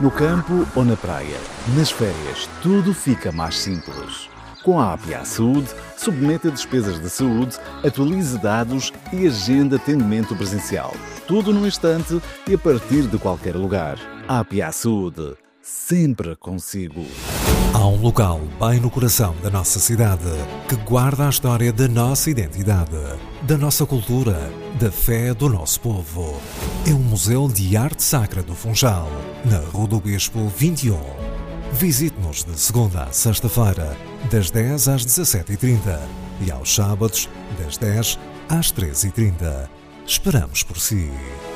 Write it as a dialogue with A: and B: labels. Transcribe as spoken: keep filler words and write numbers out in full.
A: No campo ou na praia, nas férias, tudo fica mais simples. Com a A P A Saúde, submeta despesas de saúde, atualize dados e agenda atendimento presencial. Tudo num instante e a partir de qualquer lugar. A P A Saúde, sempre consigo.
B: Há um local bem no coração da nossa cidade que guarda a história da nossa identidade, da nossa cultura, da fé do nosso povo. É o Museu de Arte Sacra do Funchal, na Rua do Bispo vinte e um. Visite-nos de segunda a sexta-feira, das dez às dezassete e trinta e aos sábados, das dez às treze e trinta. Esperamos por si.